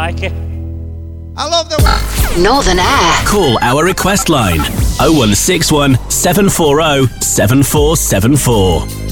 like it. I love the Northern Air. Call our request line 0161 740 7474.